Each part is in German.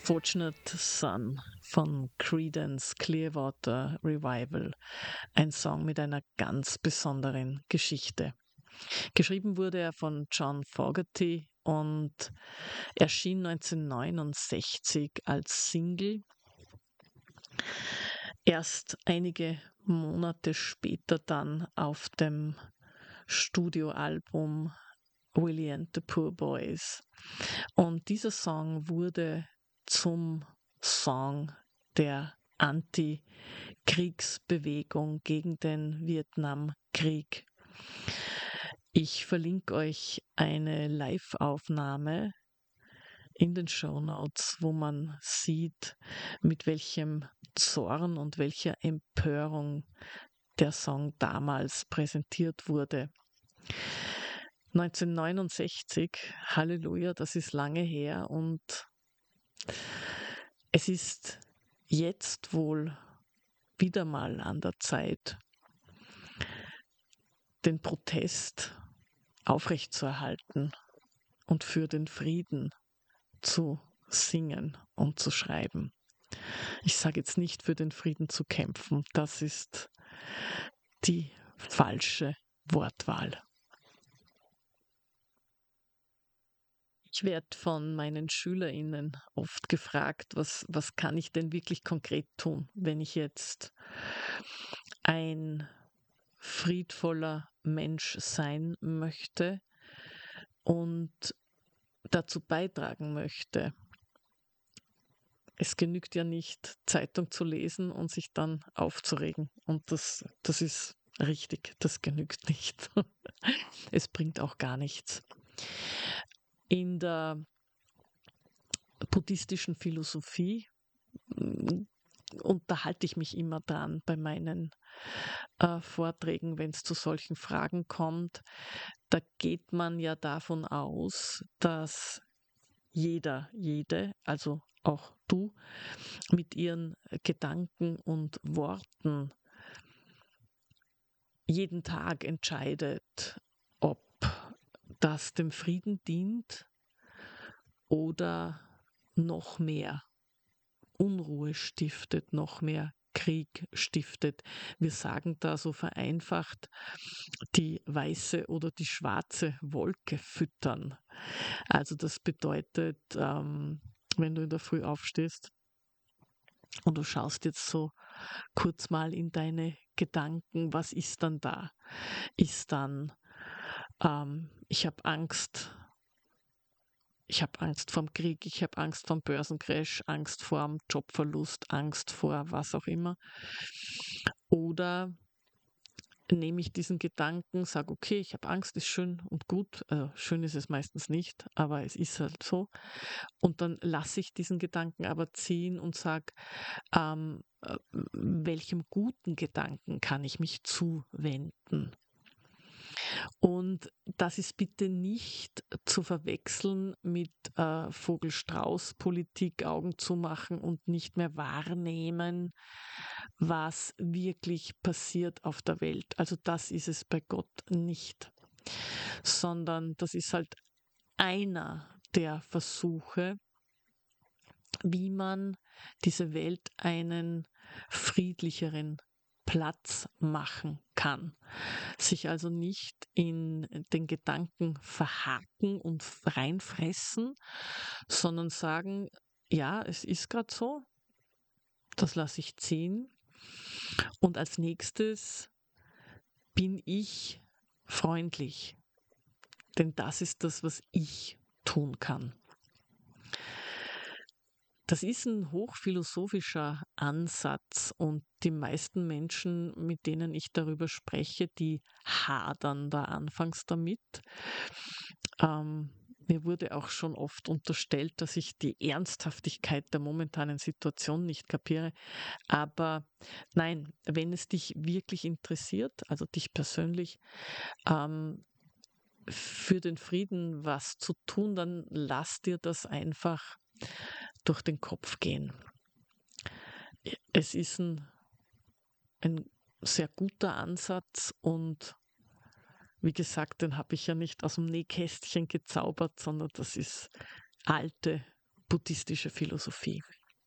Fortunate Son von Creedence Clearwater Revival, ein Song mit einer ganz besonderen Geschichte. Geschrieben wurde er von John Fogerty und erschien 1969 als Single. Erst einige Monate später dann auf dem Studioalbum Willie and the Poor Boys. Und dieser Song wurde zum Song der Anti-Kriegsbewegung gegen den Vietnamkrieg. Ich verlinke euch eine Live-Aufnahme in den Shownotes, wo man sieht, mit welchem Zorn und welcher Empörung der Song damals präsentiert wurde. 1969, Halleluja, das ist lange her und es ist jetzt wohl wieder mal an der Zeit, den Protest aufrechtzuerhalten und für den Frieden zu singen und zu schreiben. Ich sage jetzt nicht für den Frieden zu kämpfen, das ist die falsche Wortwahl. Ich werde von meinen SchülerInnen oft gefragt, was kann ich denn wirklich konkret tun, wenn ich jetzt ein friedvoller Mensch sein möchte und dazu beitragen möchte. Es genügt ja nicht, Zeitung zu lesen und sich dann aufzuregen. Und das ist richtig, das genügt nicht. Es bringt auch gar nichts. In der buddhistischen Philosophie unterhalte ich mich immer dran bei meinen Vorträgen, wenn es zu solchen Fragen kommt. Da geht man ja davon aus, dass jede, also auch du, mit ihren Gedanken und Worten jeden Tag entscheidet, ob das dem Frieden dient oder noch mehr Unruhe stiftet, noch mehr Krieg stiftet. Wir sagen da so vereinfacht, die weiße oder die schwarze Wolke füttern. Also das bedeutet, wenn du in der Früh aufstehst und du schaust jetzt so kurz mal in deine Gedanken, was ist dann da? Ist dann, ich habe Angst vorm Krieg, ich habe Angst vorm Börsencrash, Angst vorm Jobverlust, Angst vor was auch immer. Oder nehme ich diesen Gedanken, sage, okay, ich habe Angst, ist schön und gut. Schön ist es meistens nicht, aber es ist halt so. Und dann lasse ich diesen Gedanken aber ziehen und sage, welchem guten Gedanken kann ich mich zuwenden? Und das ist bitte nicht zu verwechseln mit Vogel-Strauß-Politik, Augen zumachen und nicht mehr wahrnehmen, was wirklich passiert auf der Welt. Also das ist es bei Gott nicht, sondern das ist halt einer der Versuche, wie man diese Welt einen friedlicheren Platz machen kann. Sich also nicht in den Gedanken verhaken und reinfressen, sondern sagen, ja, es ist gerade so, das lasse ich ziehen. Und als nächstes bin ich freundlich, denn das ist das, was ich tun kann. Das ist ein hochphilosophischer Ansatz und die meisten Menschen, mit denen ich darüber spreche, die hadern da anfangs damit. Mir wurde auch schon oft unterstellt, dass ich die Ernsthaftigkeit der momentanen Situation nicht kapiere. Aber nein, wenn es dich wirklich interessiert, also dich persönlich, für den Frieden was zu tun, dann lass dir das einfach durch den Kopf gehen. Es ist ein sehr guter Ansatz und wie gesagt, den habe ich ja nicht aus dem Nähkästchen gezaubert, sondern das ist alte buddhistische Philosophie.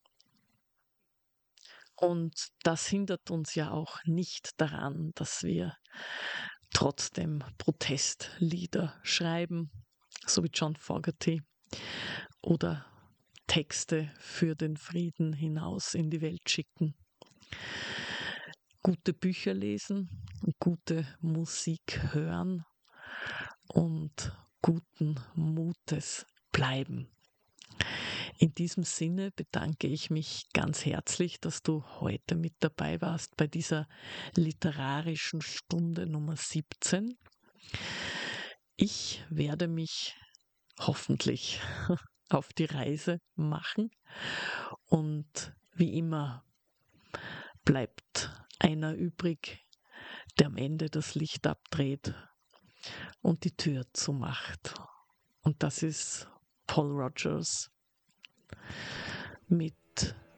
Und das hindert uns ja auch nicht daran, dass wir trotzdem Protestlieder schreiben, so wie John Fogerty, oder Texte für den Frieden hinaus in die Welt schicken, gute Bücher lesen, gute Musik hören und guten Mutes bleiben. In diesem Sinne bedanke ich mich ganz herzlich, dass du heute mit dabei warst bei dieser literarischen Stunde Nummer 17. Ich werde mich hoffentlich auf die Reise machen und wie immer bleibt einer übrig, der am Ende das Licht abdreht und die Tür zumacht. Und das ist Paul Rogers mit